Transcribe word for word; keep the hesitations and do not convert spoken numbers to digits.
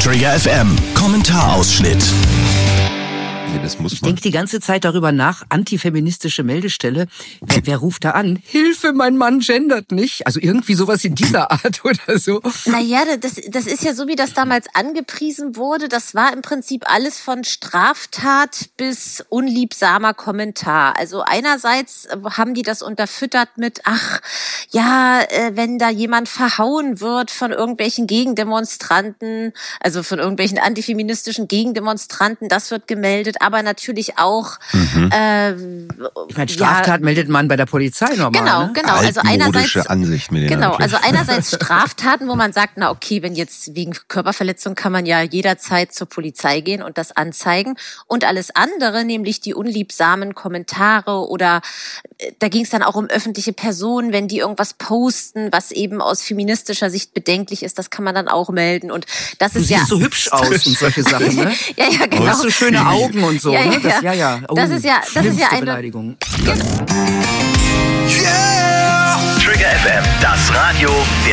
Trigger F M, Kommentarausschnitt. Das muss ich denke die ganze Zeit darüber nach, antifeministische Meldestelle. Wer, wer ruft da an? Hilfe, mein Mann gendert nicht. Also irgendwie sowas in dieser Art oder so. Naja, das, das ist ja so, wie das damals angepriesen wurde. Das war im Prinzip alles von Straftat bis unliebsamer Kommentar. Also einerseits haben die das unterfüttert mit, ach, ja, wenn da jemand verhauen wird von irgendwelchen Gegendemonstranten, also von irgendwelchen antifeministischen Gegendemonstranten, das wird gemeldet. Aber natürlich auch... Mhm. Äh, ich meine, Straftat ja, meldet man bei der Polizei normal. Genau, ne? genau. Also einerseits, Ansicht mit genau, also einerseits Straftaten, wo man sagt, na okay, wenn jetzt wegen Körperverletzung kann man ja jederzeit zur Polizei gehen und das anzeigen. Und alles andere, nämlich die unliebsamen Kommentare oder da ging es dann auch um öffentliche Personen, wenn die irgendwas posten, was eben aus feministischer Sicht bedenklich ist, das kann man dann auch melden. Und das du ist siehst ja so hübsch aus und solche Sachen, ne? Ja, ja, genau. Du hast so schöne Augen und so, ja, ja, ne? Das, ja, ja. Oh, das ist ja, das ist ja eine Beleidigung. Yeah! Trigger F M, das Radio der